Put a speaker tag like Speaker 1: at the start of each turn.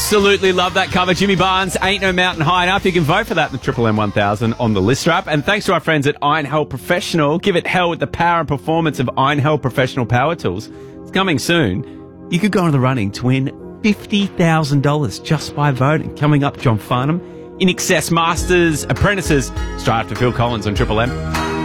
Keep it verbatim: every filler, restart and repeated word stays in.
Speaker 1: Absolutely love that cover. Jimmy Barnes, Ain't No Mountain High Enough. You can vote for that in the Triple M one thousand on the Lister app. And thanks to our friends at Iron Hell Professional. Give it hell with the power and performance of Iron Hell Professional Power Tools. It's coming soon. You could go into the running to win fifty thousand dollars just by voting. Coming up, John Farnham, In Excess Masters, Apprentices, straight after Phil Collins on Triple M.